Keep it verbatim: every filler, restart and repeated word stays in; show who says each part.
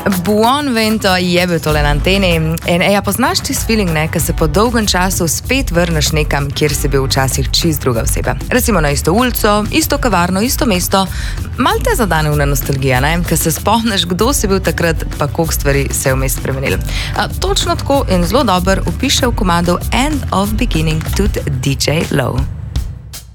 Speaker 1: Buon vento je bil tole na anteni in ja, poznaš ti feeling, ne, ko se po dolgem času spet vrneš nekam, kjer si bil včasih čist druga oseba. Recimo na isto ulico, isto kavarno, isto mesto, mal te zadane una nostalgija, ne, ko se spomniš, kdo si bil takrat, pa koliko stvari se je vmes spremenili. A, točno tako in zelo dober opiše v komadu End of Beginning tudi D J Low.